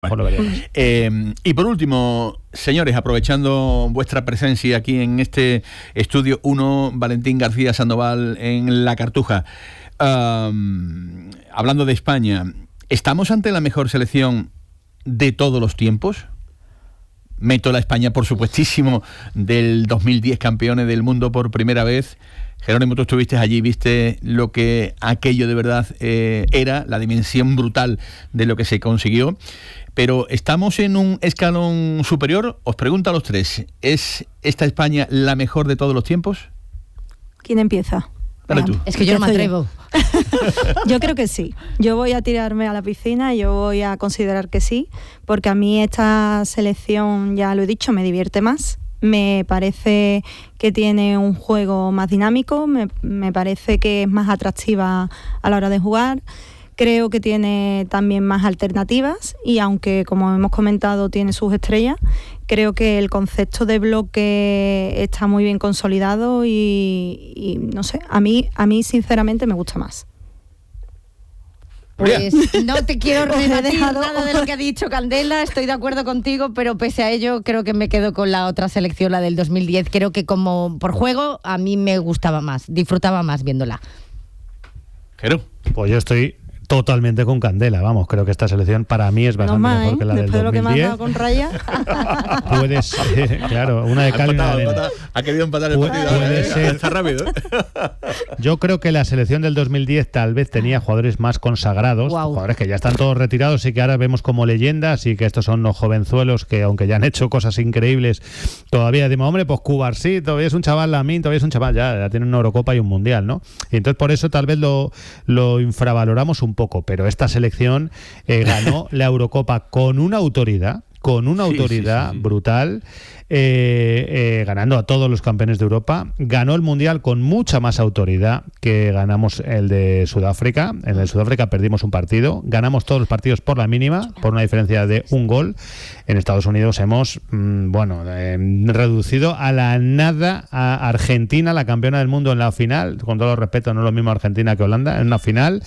Bueno, y por último, señores, aprovechando vuestra presencia aquí en este estudio 1, Valentín García Sandoval en La Cartuja, hablando de España, ¿estamos ante la mejor selección de todos los tiempos? Meto la España, por supuestísimo, del 2010, campeones del mundo por primera vez. Jerónimo, tú estuviste allí, viste lo que aquello de verdad era, la dimensión brutal de lo que se consiguió. Pero ¿estamos en un escalón superior? Os pregunto a los tres, ¿es esta España la mejor de todos los tiempos? ¿Quién empieza? Dale tú. Es que yo no me atrevo. Yo creo que sí. Yo voy a tirarme a la piscina y yo voy a considerar que sí, porque a mí esta selección, ya lo he dicho, me divierte más. Me parece que tiene un juego más dinámico, me parece que es más atractiva a la hora de jugar. Creo que tiene también más alternativas y aunque, como hemos comentado, tiene sus estrellas, creo que el concepto de bloque está muy bien consolidado y no sé, a mí sinceramente me gusta más. Pues no te quiero rebatir nada de lo que ha dicho Candela, estoy de acuerdo contigo, pero pese a ello creo que me quedo con la otra selección, la del 2010. Creo que como por juego a mí me gustaba más, disfrutaba más viéndola. Jero. Pues yo estoy totalmente con Candela, vamos, creo que esta selección para mí es bastante mejor que la del 2010. Después de lo que me has dado con Raya. Puede ser, claro, una de cal y una de arena. Ha querido empatar el partido. Puede ser. Está rápido. Yo creo que la selección del 2010 tal vez tenía jugadores más consagrados, jugadores que ya están todos retirados y que ahora vemos como leyendas y que estos son los jovenzuelos que aunque ya han hecho cosas increíbles, todavía decimos, hombre, pues Cubarsí, todavía es un chaval, Lamine, todavía es un chaval, ya tiene una Eurocopa y un Mundial, ¿no? Y entonces por eso tal vez lo infravaloramos un poco, pero esta selección ganó la Eurocopa con una autoridad brutal, ganando a todos los campeones de Europa. Ganó el Mundial con mucha más autoridad que ganamos el de Sudáfrica. En el de Sudáfrica perdimos un partido, ganamos todos los partidos por la mínima, por una diferencia de un gol. En Estados Unidos hemos reducido a la nada a Argentina, la campeona del mundo, en la final. Con todo el respeto, no es lo mismo Argentina que Holanda, en una final.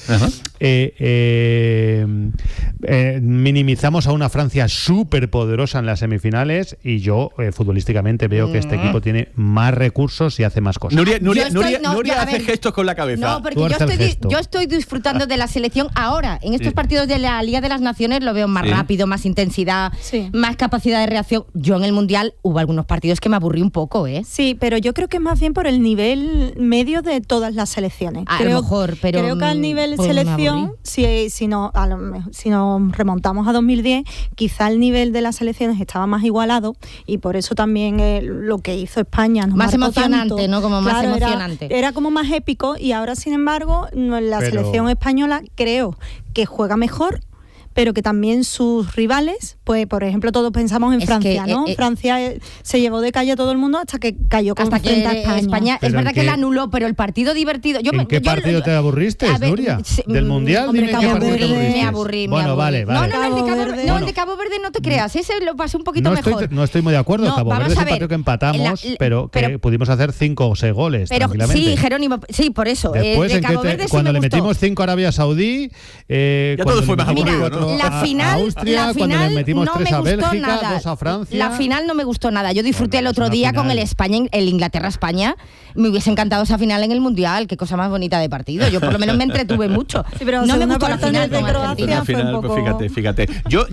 Minimizamos a una Francia súper poderosa en las semifinales y yo futbolísticamente veo que este equipo tiene más recursos y hace más cosas. Nuria hace gestos con la cabeza. No, porque yo estoy disfrutando de la selección ahora. En estos partidos de la Liga de las Naciones lo veo más rápido, más intensidad, más capacidad de reacción. Yo en el Mundial hubo algunos partidos que me aburrí un poco, ¿eh? Sí, pero yo creo que es más bien por el nivel medio de todas las selecciones. A lo mejor, pero creo que al nivel selección, si nos remontamos a 2010, quizá el nivel de las selecciones estaba más igualado y por eso también lo que hizo España nos más marcó emocionante, tanto. ¿no? Como más emocionante. Era como más épico y ahora, sin embargo, la selección española creo que juega mejor, pero que también sus rivales, pues por ejemplo todos pensamos en Francia, ¿no? Francia se llevó de calle a todo el mundo hasta que cayó frente a España. Es verdad que la anuló, pero el partido divertido... ¿En qué partido te aburriste, Nuria? ¿Del Mundial? Hombre, me aburrí. Bueno, vale. El de Cabo Verde no te creas, ese lo pasé un poquito mejor. No estoy muy de acuerdo, Cabo Verde es un partido que empatamos, pero que pudimos hacer 5 o 6 goles tranquilamente. Sí, Jerónimo, sí, por eso. Después, cuando le metimos 5 a Arabia Saudí... ya todo fue más aburrido, ¿no? La final, Austria, cuando le metimos 3 a Bélgica, 2 a Francia. La final no me gustó nada. Yo disfruté el otro día con el Inglaterra-España. Me hubiese encantado esa final en el Mundial. Qué cosa más bonita de partido. Yo por lo menos me entretuve mucho. Sí, pero no me gustó la final de Croacia. Pues fíjate.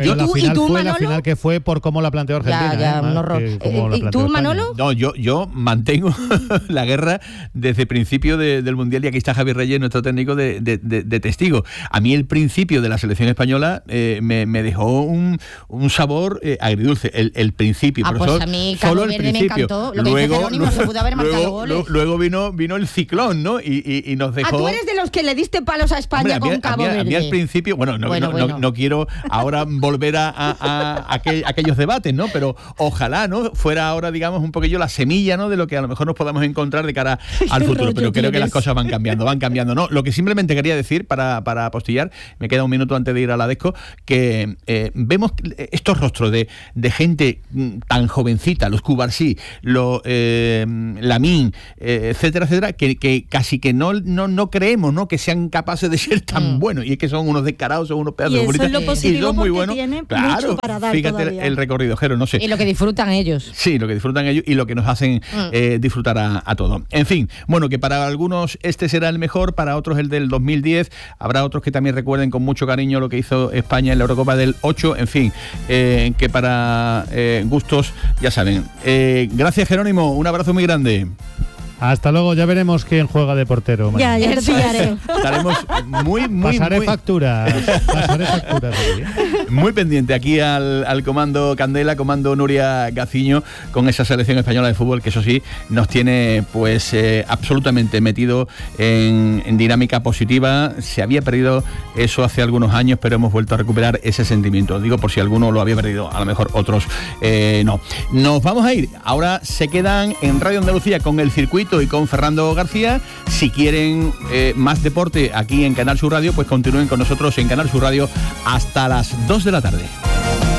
La final que fue por cómo la planteó Argentina. Un horror. ¿Y tú, Manolo? No, yo mantengo la guerra desde el principio del Mundial y aquí está Javier Reyes, nuestro técnico, de testigo. A mí el principio de la selección española me dejó un sabor agridulce, el principio. Pues a mí Cabo Verde me encantó. Lo que dice Jerónimo, se pudo haber marcado goles. Luego vino el ciclón, ¿no? Y nos dejó... tú eres de los que le diste palos a España. Hombre, con Cabo Verde. A mí al principio, no quiero ahora volver a aquellos debates, ¿no? Pero ojalá, ¿no? Fuera ahora, digamos, un poquillo la semilla, ¿no? De lo que a lo mejor nos podamos encontrar de cara al futuro. Pero creo que las cosas van cambiando, ¿no? Lo que simplemente quería decir para apostillar, me queda un minuto antes de ir a la Desco, que vemos estos rostros de gente tan jovencita, los Cubarsí, los Lamine, etcétera, etcétera, que casi que no creemos, ¿no?, que sean capaces de ser tan buenos, y es que son unos descarados, son unos pedazos de bolitas, es lo positivo, y son muy buenos. Mucho para dar, fíjate todavía. El recorrido, Jero, no sé. Y lo que disfrutan ellos. Sí, lo que disfrutan ellos y lo que nos hacen disfrutar a todos. En fin, bueno, que para algunos este será el mejor, para otros el del 2010, habrá otros que también recuerden con mucho cariño lo que hizo España en la Eurocopa del 8, en fin, que para gustos, ya saben. Gracias, Jerónimo, un abrazo muy grande. Hasta luego, ya veremos quién juega de portero. Ya te pillaré. Estaremos muy Pasaré facturas. Muy pendiente aquí al comando Candela, comando Nuria Gaciño, con esa selección española de fútbol que eso sí nos tiene pues absolutamente metido en dinámica positiva. Se había perdido eso hace algunos años, pero hemos vuelto a recuperar ese sentimiento. Digo por si alguno lo había perdido, a lo mejor otros no. Nos vamos a ir. Ahora se quedan en Radio Andalucía con El Circuito y con Fernando García. Si quieren más deporte aquí en Canal Sur Radio, pues continúen con nosotros en Canal Sur Radio hasta las 2 de la tarde.